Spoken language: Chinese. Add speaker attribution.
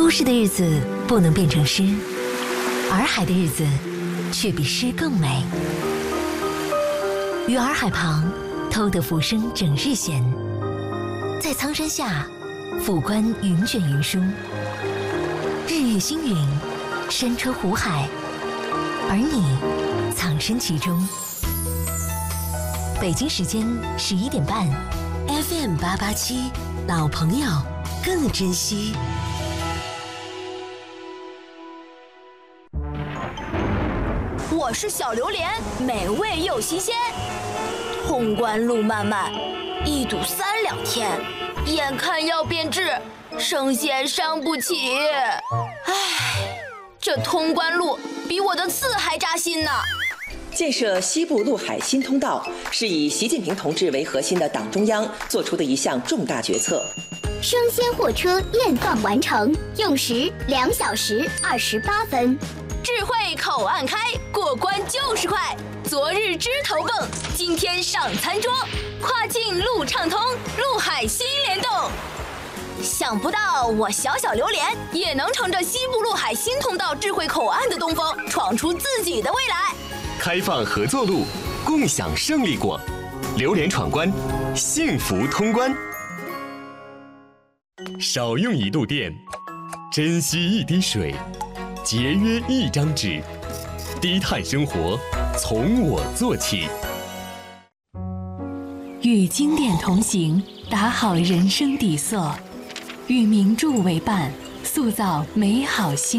Speaker 1: 都市的日子不能变成诗，洱海的日子却比诗更美。于洱海旁，偷得浮生整日闲。在苍山下，俯观云卷云舒，日月星云，山川湖海，而你藏身其中。北京时间11点半 ，FM 887，老朋友更珍惜。
Speaker 2: 我是小榴莲，美味又新鲜。通关路漫漫，一堵3两天，眼看要变质，生鲜伤不起。唉，这通关路比我的刺还扎心呢。
Speaker 3: 建设西部陆海新通道是以习近平同志为核心的党中央做出的一项重大决策。
Speaker 4: 生鲜货车验放完成，用时2小时28分。
Speaker 2: 智慧口岸开，过关就是快。昨日枝头蹦，今天上餐桌。跨境路畅通，陆海新联动。想不到我小小榴莲也能乘着西部陆海新通道智慧口岸的东风，闯出自己的未来。
Speaker 5: 开放合作路，共享胜利果。榴莲闯关，幸福通关。少用1度电，珍惜1滴水，节约1张纸，低碳生活从我做起。
Speaker 6: 与经典同行，打好人生底色；与名著为伴，塑造美好心。